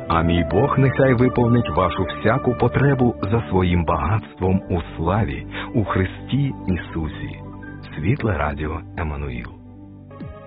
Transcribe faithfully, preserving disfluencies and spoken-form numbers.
А мій Бог нехай виповнить вашу всяку потребу за своїм багатством у славі, у Христі Ісусі. Світле Радіо Еммануїл.